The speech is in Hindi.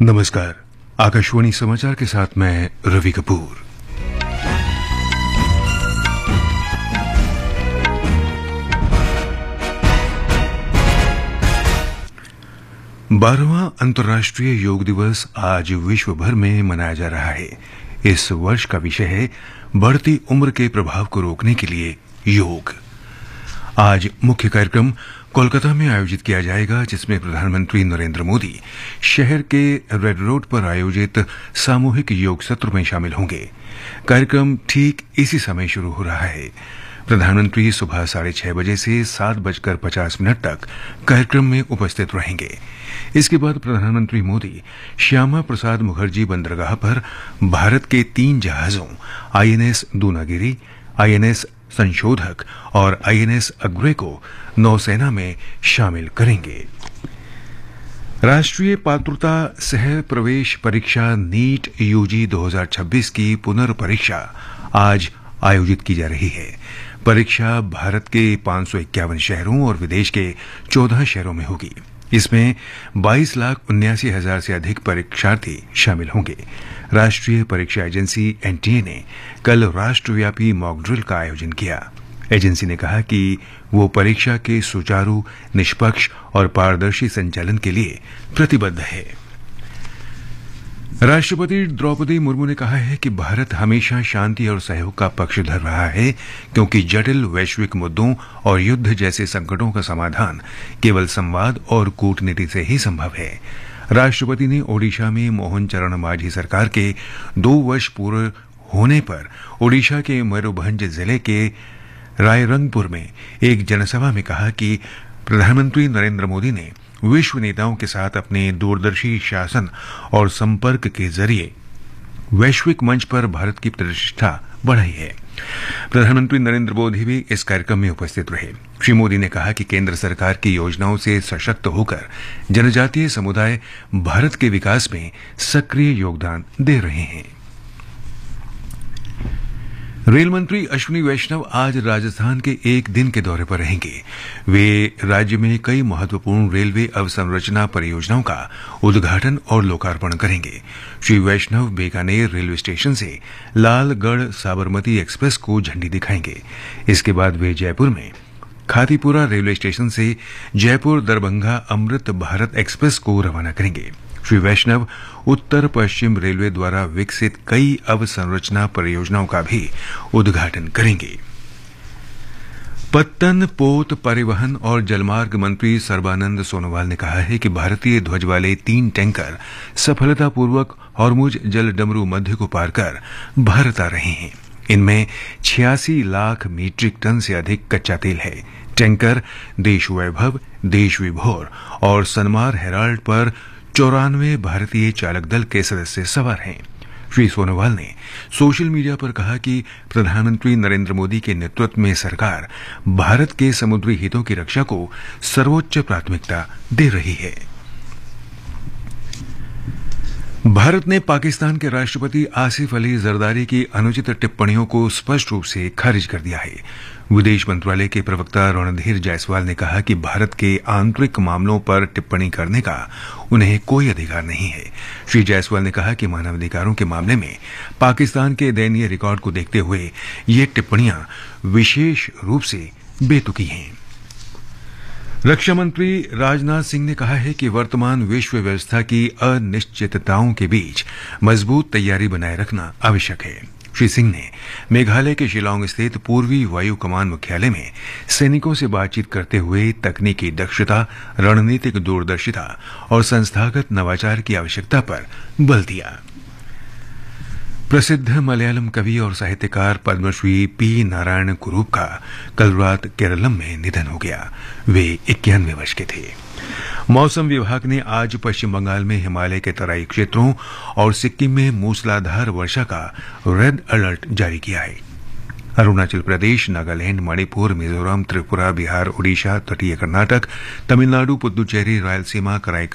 नमस्कार। आकाशवाणी समाचार के साथ मैं रवि कपूर। 12वां अंतर्राष्ट्रीय योग दिवस आज विश्व भर में मनाया जा रहा है। इस वर्ष का विषय है बढ़ती उम्र के प्रभाव को रोकने के लिए योग। आज मुख्य कार्यक्रम कोलकाता में आयोजित किया जाएगा, जिसमें प्रधानमंत्री नरेंद्र मोदी शहर के रेड रोड पर आयोजित सामूहिक योग सत्र में शामिल होंगे। कार्यक्रम ठीक इसी समय शुरू हो रहा है। प्रधानमंत्री सुबह 6:30 बजे से 7:50 तक कार्यक्रम में उपस्थित रहेंगे। इसके बाद प्रधानमंत्री मोदी श्यामा प्रसाद मुखर्जी बंदरगाह पर भारत के 3 जहाजों आईएनएस दूनागिरी, आईएनएस संशोधक और आईएनएस अग्रे को नौसेना में शामिल करेंगे। राष्ट्रीय पात्रता सह प्रवेश परीक्षा नीट यूजी 2026 की पुनर्परीक्षा आज आयोजित की जा रही है। परीक्षा भारत के 551 शहरों और विदेश के 14 शहरों में होगी। इसमें 22,79,000 से अधिक परीक्षार्थी शामिल होंगे। राष्ट्रीय परीक्षा एजेंसी एनटीए ने कल राष्ट्रव्यापी मॉक ड्रिल का आयोजन किया। एजेंसी ने कहा कि वो परीक्षा के सुचारू, निष्पक्ष और पारदर्शी संचालन के लिए प्रतिबद्ध है। राष्ट्रपति द्रौपदी मुर्मू ने कहा है कि भारत हमेशा शांति और सहयोग का पक्षधर रहा है, क्योंकि जटिल वैश्विक मुद्दों और युद्ध जैसे संकटों का समाधान केवल संवाद और कूटनीति से ही संभव है। राष्ट्रपति ने ओडिशा में मोहन चरण मांझी सरकार के 2 वर्ष पूरे होने पर ओडिशा के मयूरभंज जिले के रायरंगपुर में एक जनसभा में कहा कि प्रधानमंत्री नरेंद्र मोदी ने विश्व नेताओं के साथ अपने दूरदर्शी शासन और संपर्क के जरिए वैश्विक मंच पर भारत की प्रतिष्ठा बढ़ाई है। प्रधानमंत्री नरेंद्र मोदी भी इस कार्यक्रम में उपस्थित रहे। श्री मोदी ने कहा कि केंद्र सरकार की योजनाओं से सशक्त होकर जनजातीय समुदाय भारत के विकास में सक्रिय योगदान दे रहे हैं। रेल मंत्री अश्विनी वैष्णव आज राजस्थान के एक दिन के दौरे पर रहेंगे। वे राज्य में कई महत्वपूर्ण रेलवे अवसंरचना परियोजनाओं का उद्घाटन और लोकार्पण करेंगे। श्री वैष्णव बीकानेर रेलवे स्टेशन से लालगढ़ साबरमती एक्सप्रेस को झंडी दिखाएंगे। इसके बाद वे जयपुर में खातीपुरा रेलवे स्टेशन से जयपुर दरभंगा अमृत भारत एक्सप्रेस को रवाना करेंगे। श्री वैष्णव उत्तर पश्चिम रेलवे द्वारा विकसित कई अवसंरचना परियोजनाओं का भी उद्घाटन करेंगे। पत्तन, पोत, परिवहन और जलमार्ग मंत्री सर्बानंद सोनोवाल ने कहा है कि भारतीय ध्वज वाले 3 टैंकर सफलतापूर्वक हॉर्मुज जल डमरू मध्य को पार कर भारत आ रहे हैं। इनमें 86 लाख मीट्रिक टन से अधिक कच्चा तेल है। टैंकर देश वैभव, देश विभोर और सनमार हेराल्ड पर 94 भारतीय चालक दल के सदस्य सवार हैं। श्री सोनोवाल ने सोशल मीडिया पर कहा कि प्रधानमंत्री नरेंद्र मोदी के नेतृत्व में सरकार भारत के समुद्री हितों की रक्षा को सर्वोच्च प्राथमिकता दे रही है। भारत ने पाकिस्तान के राष्ट्रपति आसिफ अली जरदारी की अनुचित टिप्पणियों को स्पष्ट रूप से खारिज कर दिया है। विदेश मंत्रालय के प्रवक्ता रणधीर जायसवाल ने कहा कि भारत के आंतरिक मामलों पर टिप्पणी करने का उन्हें कोई अधिकार नहीं है। श्री जायसवाल ने कहा कि मानवाधिकारों के मामले में पाकिस्तान के दयनीय रिकॉर्ड को देखते हुए ये टिप्पणियां विशेष रूप से बेतुकी हैं। रक्षा मंत्री राजनाथ सिंह ने कहा है कि वर्तमान विश्व व्यवस्था की अनिश्चितताओं के बीच मजबूत तैयारी बनाए रखना आवश्यक है। श्री सिंह ने मेघालय के शिलांग स्थित पूर्वी वायु कमान मुख्यालय में सैनिकों से बातचीत करते हुए तकनीकी दक्षता, रणनीतिक दूरदर्शिता और संस्थागत नवाचार की आवश्यकता पर बल दिया। प्रसिद्ध मलयालम कवि और साहित्यकार पद्मश्री पी नारायण कुरूप का कल रात केरलम में निधन हो गया। वे 91 वर्ष के थे। मौसम विभाग ने आज पश्चिम बंगाल में हिमालय के तराई क्षेत्रों और सिक्किम में मूसलाधार वर्षा का रेड अलर्ट जारी किया है। अरुणाचल प्रदेश, नागालैंड, मणिपुर, मिजोरम, त्रिपुरा, बिहार, ओडिशा, तटीय कर्नाटक, तमिलनाडु, पुदुचेरी, रायलसीमा, कराई